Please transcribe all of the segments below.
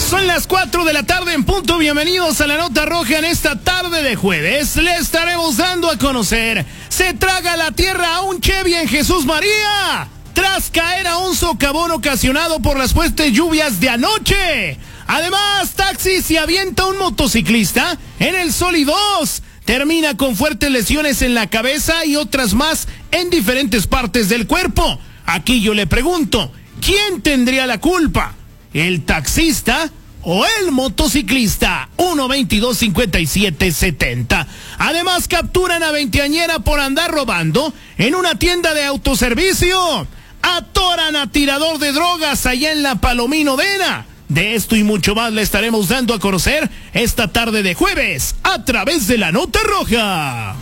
Son las 4 de la tarde en punto. Bienvenidos a La Nota Roja. En esta tarde de jueves le estaremos dando a conocer: se traga la tierra a un Chevy en Jesús María tras caer a un socavón ocasionado por las fuertes lluvias de anoche. Además, taxi se avienta un motociclista en el Sol y 2. Termina con fuertes lesiones en la cabeza y otras más en diferentes partes del cuerpo. Aquí yo le pregunto, ¿quién tendría la culpa? ¿El taxista o el motociclista? 1-22-57-70. Además, capturan a veinteañera por andar robando en una tienda de autoservicio. Atoran a tirador de drogas allá en la Palomino Dena. De esto y mucho más le estaremos dando a conocer esta tarde de jueves a través de La Nota Roja.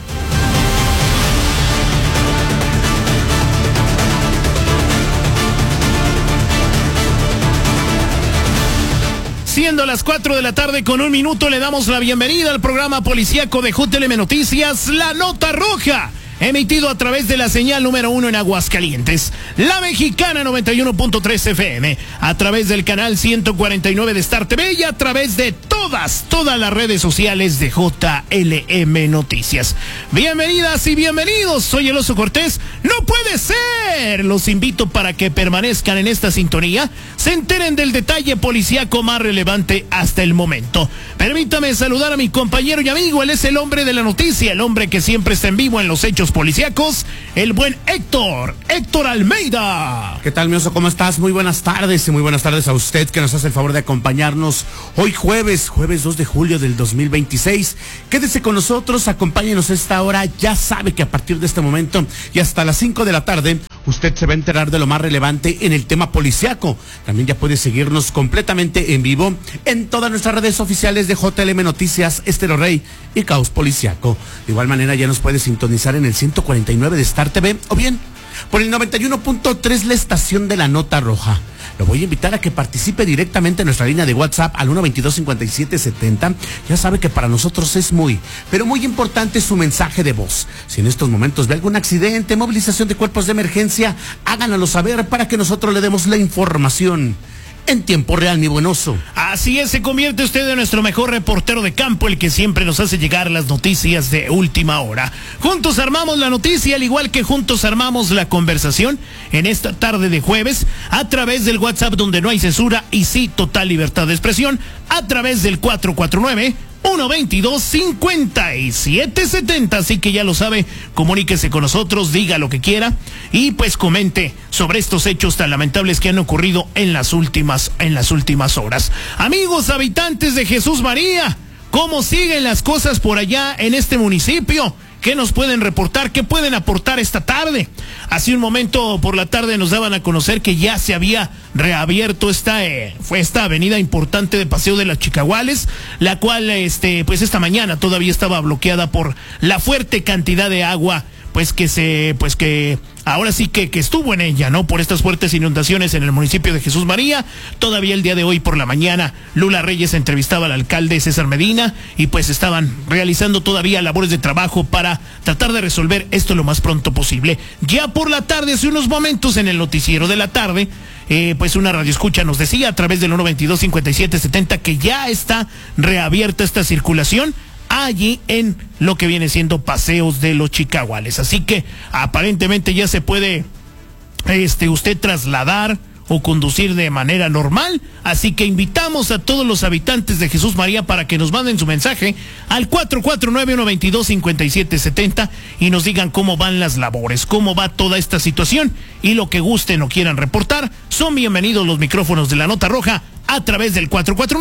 Siendo las 4 de la tarde con 1 minuto, le damos la bienvenida al programa policíaco de JLM Noticias, La Nota Roja, emitido a través de la señal número 1 en Aguascalientes, La Mexicana 91.3 FM, a través del canal 149 de Star TV y a través de todas las redes sociales de JLM Noticias. Bienvenidas y bienvenidos, soy el Oso Cortés. ¡No puede ser! Los invito para que permanezcan en esta sintonía, se enteren del detalle policíaco más relevante hasta el momento. Permítame saludar a mi compañero y amigo, él es el hombre de la noticia, el hombre que siempre está en vivo en los hechos policíacos, el buen Héctor Almeida. ¿Qué tal, mi Oso? ¿Cómo estás? Muy buenas tardes y muy buenas tardes a usted que nos hace el favor de acompañarnos hoy jueves 2 de julio del 2026. Quédese con nosotros, acompáñenos a esta hora. Ya sabe que a partir de este momento y hasta las 5 de la tarde usted se va a enterar de lo más relevante en el tema policíaco. También ya puede seguirnos completamente en vivo en todas nuestras redes oficiales de JLM Noticias, Estero Rey y Caos Policíaco. De igual manera ya nos puede sintonizar en el 149 de Star TV o bien por el 91.3, la estación de La Nota Roja. Lo voy a invitar a que participe directamente en nuestra línea de WhatsApp al 1-22-57-70. Ya sabe que para nosotros es muy, pero muy importante su mensaje de voz. Si en estos momentos ve algún accidente, movilización de cuerpos de emergencia, háganoslo saber para que nosotros le demos la información en tiempo real, mi buen Oso. Así es, se convierte usted en nuestro mejor reportero de campo, el que siempre nos hace llegar las noticias de última hora. Juntos armamos la noticia, al igual que juntos armamos la conversación en esta tarde de jueves, a través del WhatsApp donde no hay censura y sí total libertad de expresión, a través del 449-122-5770. Así que ya lo sabe, comuníquese con nosotros, diga lo que quiera y pues comente sobre estos hechos tan lamentables que han ocurrido en las últimas horas. Amigos habitantes de Jesús María, ¿cómo siguen las cosas por allá en este municipio? ¿Qué nos pueden reportar? ¿Qué pueden aportar esta tarde? Hace un momento por la tarde nos daban a conocer que ya se había reabierto esta avenida importante de Paseo de las Chicahuales, la cual pues esta mañana todavía estaba bloqueada por la fuerte cantidad de agua que ahora sí que estuvo en ella, ¿no? Por estas fuertes inundaciones en el municipio de Jesús María. Todavía el día de hoy por la mañana, Lula Reyes entrevistaba al alcalde César Medina y pues estaban realizando todavía labores de trabajo para tratar de resolver esto lo más pronto posible. Ya por la tarde, hace unos momentos en el noticiero de la tarde, pues una radioescucha nos decía a través del 1-22-57-70 que ya está reabierta esta circulación allí en lo que viene siendo Paseos de los Chicahuales. Así que aparentemente ya se puede usted trasladar o conducir de manera normal. Así que invitamos a todos los habitantes de Jesús María para que nos manden su mensaje al 449-122-5770 y nos digan cómo van las labores, cómo va toda esta situación, y lo que gusten o quieran reportar. Son bienvenidos los micrófonos de La Nota Roja a través del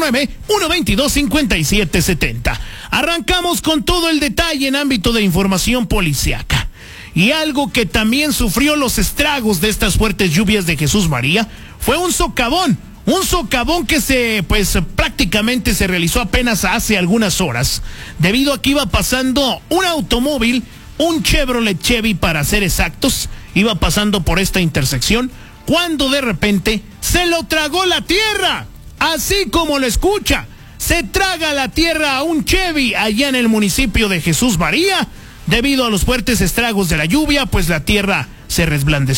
449-122-5770. Arrancamos con todo el detalle en ámbito de información policíaca. Y algo que también sufrió los estragos de estas fuertes lluvias de Jesús María fue un socavón que prácticamente se realizó apenas hace algunas horas, debido a que iba pasando un automóvil, un Chevrolet Chevy para ser exactos, iba pasando por esta intersección, cuando de repente se lo tragó la tierra, así como lo escucha. Se traga la tierra a un Chevy allá en el municipio de Jesús María. Debido a los fuertes estragos de la lluvia, pues la tierra se resblandeció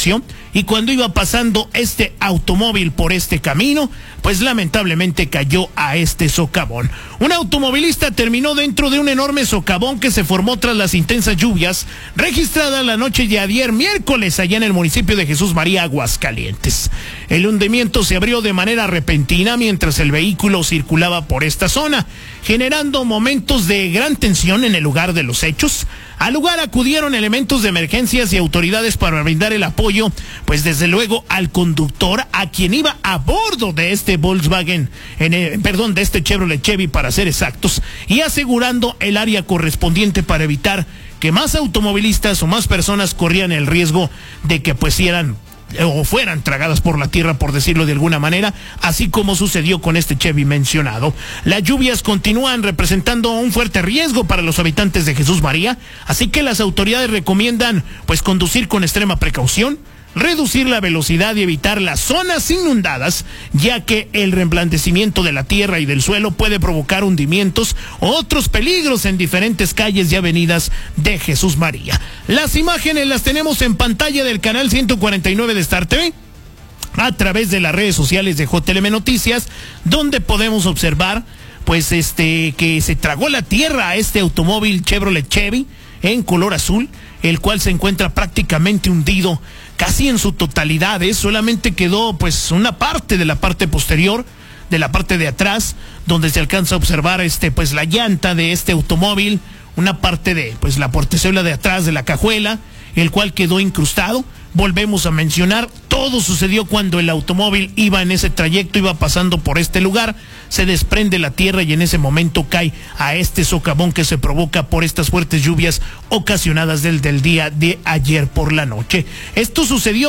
y cuando iba pasando este automóvil por este camino, pues lamentablemente cayó a este socavón. Un automovilista terminó dentro de un enorme socavón que se formó tras las intensas lluvias registradas la noche de ayer miércoles allá en el municipio de Jesús María, Aguascalientes. El hundimiento se abrió de manera repentina mientras el vehículo circulaba por esta zona, generando momentos de gran tensión en el lugar de los hechos. Al lugar acudieron elementos de emergencias y autoridades para brindar el apoyo, pues desde luego al conductor, a quien iba a bordo de este Volkswagen, de este Chevrolet Chevy para ser exactos, y asegurando el área correspondiente para evitar que más automovilistas o más personas corrían el riesgo de que pues fueran tragadas por la tierra, por decirlo de alguna manera, así como sucedió con este Chevy mencionado. Las lluvias continúan representando un fuerte riesgo para los habitantes de Jesús María, así que las autoridades recomiendan pues conducir con extrema precaución, reducir la velocidad y evitar las zonas inundadas, ya que el reblandecimiento de la tierra y del suelo puede provocar hundimientos u otros peligros en diferentes calles y avenidas de Jesús María. Las imágenes las tenemos en pantalla del canal 149 de Star TV, a través de las redes sociales de JLM Noticias, donde podemos observar pues que se tragó la tierra a este automóvil Chevrolet Chevy en color azul, el cual se encuentra prácticamente hundido casi en su totalidad. Solamente quedó pues una parte de la parte posterior, de la parte de atrás, donde se alcanza a observar pues la llanta de este automóvil, una parte de pues la portezuela de atrás de la cajuela, el cual quedó incrustado. Volvemos a mencionar, todo sucedió cuando el automóvil iba en ese trayecto, iba pasando por este lugar, se desprende la tierra y en ese momento cae a este socavón que se provoca por estas fuertes lluvias ocasionadas del día de ayer por la noche. Esto sucedió